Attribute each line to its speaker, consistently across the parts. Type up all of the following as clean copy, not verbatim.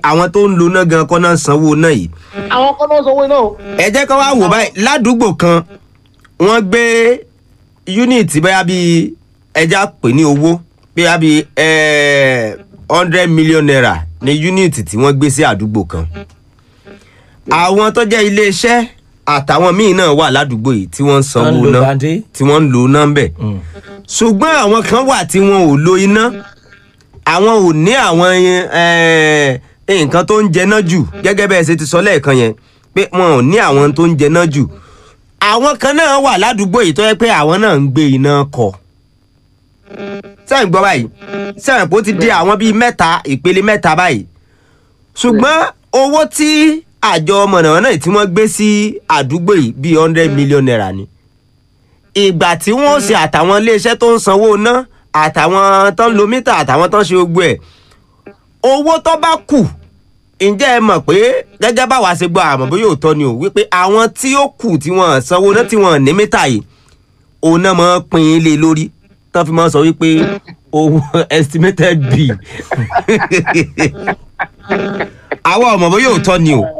Speaker 1: àwọn tó ń lo náà gan kọ́ náà sanwó náà yìí.
Speaker 2: àwọn kan náà sanwó náà.
Speaker 1: ẹ jẹ́ ká wá wò báyìí ládùúgbò kan wọ́n gbé unit bóyá bíi ẹja pè ní owó bóyá bíi 100 million naira ní unit tí wọ́n gbé sí àdúgbò kan. àwọn tó jẹ́ iléeṣẹ́ àtàwọn míì náà wà ládùúgbò yìí tí wọ́n ń sanwó náà tí wọ́n ń lo náà ń bẹ̀. ṣùgbọ́n àwọn kan wà tí wọn ò lo iná àwọn ò ní àwọn nǹkan tó ń jẹná jù gẹ́gẹ́ bẹ́ẹ̀ ṣe ti sọ lẹ́ẹ̀kan yẹn pé wọn ò ní àwọn tó ń jẹná jù. àwọn kan náà wà ládùúgbò yìí tó yẹ pé àwọn náà ń gbé iná kọ. sẹ́yìn gbọ́ báyìí sẹ́yìn pé ó ti di àwọn bíi mẹ́ta ìpele mẹ́ta báyìí. ṣùgbọ́n owó tí àjọ mọ̀nàmọ́ná tí wọ́n gbé sí àdúgbò yìí bíi 100 million naira ni. ìgbà tí wọ́n ṣe àtàwọn iléeṣẹ́ tó ń sanwó ná àtàwọn tó ń lo mítà àtàwọn tó ń ṣe gbogbo ẹ̀ owó tó bá kù ǹjẹ́ ẹ mọ̀ pé gẹ́gẹ́ báwa ṣe gbọ́ àmọ́ bóyá òótọ́ ni o wípé àwọn tí ó kù tí wọ́n sanwó náà tí wọ́n ní mítà yìí òun náà máa ń pín in lé lórí tó fi máa ń sọ wípé owó estimated bill àwọn ọmọ bóyá òótọ́ ni o.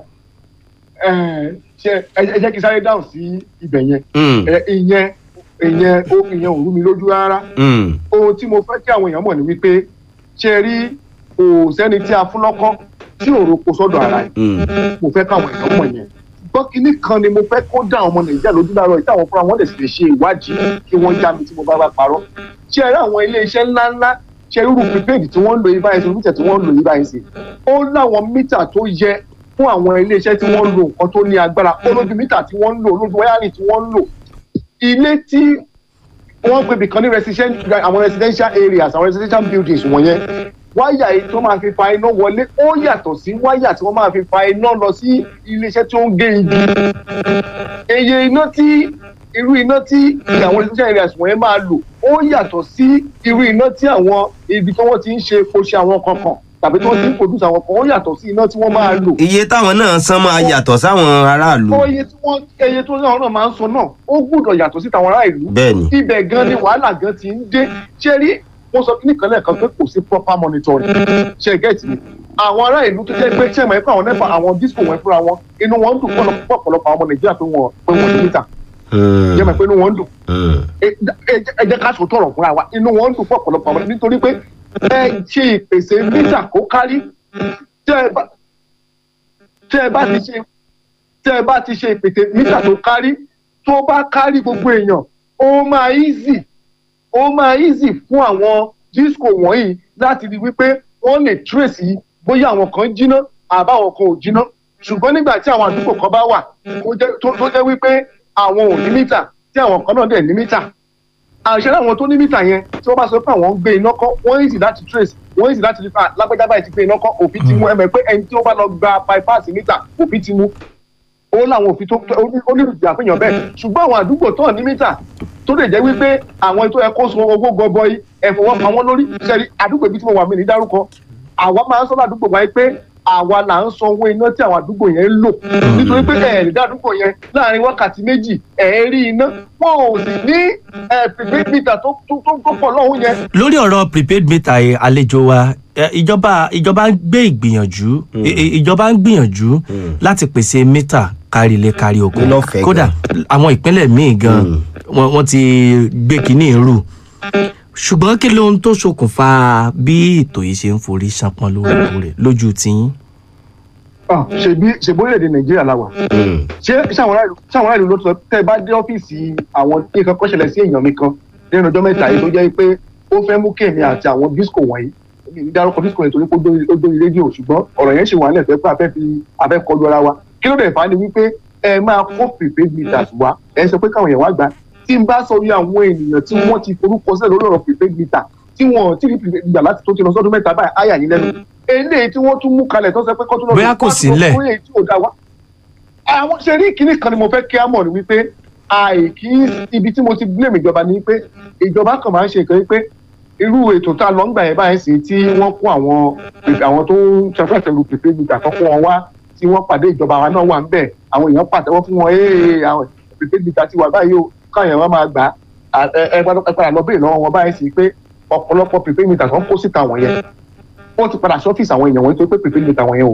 Speaker 2: ṣe ẹ jẹ́ kí sáré dáhùn sí ibẹ̀ yẹn ìyẹn ò rú mi lójú rárá. ohun tí mo fẹ́ kí àwọn èèyàn mọ̀ ni wípé ṣe rí kò sẹ́ni tí a fún lọ́kọ́ tí òru kò sọ́dọ̀ ara ẹ̀. mo fẹ́ káwọn èèyàn mọ̀ yẹn. gbọ́ kínní kan ni mo fẹ́ kó dá àwọn ọmọ nàìjíríà lójú láàárọ̀ yìí táwọn fúnra wọn lè sì lè ṣe ìwádìí kí wọ́n já mi tí mo bá parọ́. ṣe rí àwọn iléeṣẹ́ ńláńlá ṣe irú prepaid tí wọ́n ń lò yí báyìí sí mítà tí wọ́n ń lò yí báyìí sí. ó láwọn mítà tó yẹ fún àwọn iléeṣẹ́ tí wọ́n ń lo nǹkan tó ní agbára ó lójú mítà tí wọ́n ń lò lójú wáyárì tí wọ́n ń lò. ilé tí wọ́n pè bìkan ní àwọn residential areas àwọn residential buildings wọ̀nyẹn wáyà yìí tó máa fi fa iná wọlé ó yàtọ̀ sí wáyà tí wọ́n máa fi fa iná lọ sí iléeṣẹ́ tí ó ń gé igi. èyí iná tí irú iná tí àwọn residential areas wọ̀nyẹn máa lò ó yàtọ̀ sí irú iná tí àwọn ibi tí wọ́n ti ń ṣe epo ṣe àwọn kankan tàbí tí wọ́n ti ń produce àwọn kan ó yàtọ̀ sí iná tí wọ́n máa lò.
Speaker 1: iye táwọn náà san máa yàtọ̀ sáwọn aráàlú.
Speaker 2: iye tó náà máa ń san náà ó gbọ́dọ̀ yàtọ̀ sí tàwọn aráàlú.
Speaker 1: bẹ́ẹ̀ni.
Speaker 2: ibẹ̀ gan ni wàhálà gan ti ń dé. ṣé rí wọ́n sọ kí nìkan lẹ́ẹ̀kan pé kò sí proper monitoring. ṣe gẹ́ẹ̀tì ni àwọn aráàlú tó jẹ́ pé ṣẹ́ẹ̀mọ̀ ẹ̀kọ́ àwọn nẹ́fà àwọn disco wọn fúnra wọn inú wọn ń dùn pọ̀pọ̀lọpọ̀ àwọn ọmọ nàìjíríà pé wọ́n ní mítà. jẹ́mọ̀ pé inú wọn ń dùn. ẹ jẹ́ ká sọ tọ̀rọ̀ fúnra wa inú wọn ń dùn pọ̀pọ̀lọpọ̀ àwọn nítorí pé ẹ ṣe ìpèsè mítà kó kárí tẹ́ ẹ bá ti ṣe ìpèsè mítà tó kárí tó bá kárí gbogbo èèyàn ó máa easy fún àwọn disco wọ̀nyí láti rí wípé wọ́n lè trace bóyá àwọn kan jiná àbáwọn kan ò jiná ṣùgbọ́n nígbà tí àwọn àdúgbò kan bá wà tó jẹ́ wípé àwọn ò ní mítà tí àwọn kan náà dẹ̀ ní mítà àṣẹ àwọn tó ní mítà yẹn tí wọ́n bá sọ pé àwọn ń gbé iná kọ́ wọ́n easy láti trace wọ́n easy láti rí pa lágbájá báyìí ti gbé iná kọ́ òfin ti mú ẹ̀mẹ̀ pé ẹni tí ó bá lọ gba bypass mítà òfin ti mú ó láwọn òfin tó onírìsì àfihàn bẹ́ẹ̀ ṣùgbọ́n àwọn àdúgbò tó ní mítà tó lè jẹ́ wípé àwọn ètò ẹ̀kọ́ sun owó gọbọi ẹ̀fọwọ́pamọ́ lórí ṣẹ́rí àdúgbò ibi tí mo wà mí ní dárúkọ àwa máa ń sọ ládùúgbò wáyé pé àwa là ń san owó iná tí àwọn àdúgbò yẹn ń lò nítorí pé ẹ̀ẹ́dì dádúgbò yẹn láàrin wákàtí méjì ẹ̀ẹ́rí iná wọn ò sì ní prepaid meter tó pọ̀ lọ́hùn yẹn.
Speaker 3: lórí ọ̀rọ̀ prepaid meter yẹn àlejò wa ìjọba ń gbé ìjọba ń gbìyànjú láti pèsè mítà kárí ilé kárí oko kódà àwọn ìpínlẹ̀ míì gan wọ́n ti gbé kínní rù ṣùgbọ́n kí ló ń tó ṣokùnfà bí ètò yìí ṣe ń forí ṣánpọ́n lóòrèkóòrè lójú tiyín.
Speaker 2: ṣèbó orílẹ̀-èdè nàìjíríà la wà. ṣé àwọn aráàlú ló sọ tẹ́ ẹ bá dé ọ́fíìsì àwọn tí nǹkan kan ṣẹlẹ̀ sí èèyàn mi kan lẹ́nu ọjọ́ mẹ́ta yìí tó jẹ́ pé ó fẹ́ mú kéèmí àti àwọn disco wọ̀nyí èmi ní dárúkọ disco yẹn torí pé ó dórí rédíò ṣùgbọ́n ọ̀rọ̀ yẹn ṣì wà nílẹ̀ pé afẹ́ kọlu ara wa kí ló dé fà á ni wípé ẹ máa kó prepaid meters wá ẹ sọ pé káwọn èèyàn wá gbà tí n bá sọ yí àwọn ènìyàn tí wọ́n ti forúkọ sílẹ̀ lórí ọ̀rọ̀ prepaid meter tí wọ́n ti rí prepaid meter láti tó ti lọ sọ́dún mẹ́ta báyìí áyà yín lẹ́nu eléyìí tí wọ́n tún mú kalẹ̀ tó sọ pé kọ́tún lọ́dún
Speaker 3: bóyá kò sílẹ̀
Speaker 2: àwọn ṣe rí kinní kan ni mo fẹ́ kí á mọ̀ ní wípé ibi tí mo ti blame ìjọba ni wípé ìjọba kan máa ń ṣe nǹkan wípé irú ètò tá a lọ ń gbà yẹn báyìí sí tí wọ́n kó àwọn tó ń ṣàfẹ́fẹ́ prepaid meter kan kó wọn wá tí wọ́n pàdé ìjọba wa náà wà ń bẹ̀ àwọn èèyàn pàtẹ́wọ́ fún wọn àwọn prepaid meter ti wà báyìí o káyọ̀ wọn máa gbà ẹ padà lọ bẹ́ẹ̀ lọ́wọ́ wọn báyìí sí pé ọ̀pọ̀lọpọ̀ prepaid meter kan kó síta wọ̀nyẹn wọ́n ti padà sọ́fíìsì àwọn èèyàn wọn nítorí pé prepaid meter wọ̀nyẹn ò